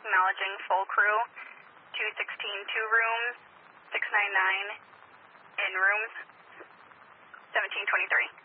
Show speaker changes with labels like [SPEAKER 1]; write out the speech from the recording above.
[SPEAKER 1] acknowledging full crew, 216 two rooms, 699 in rooms, 1723.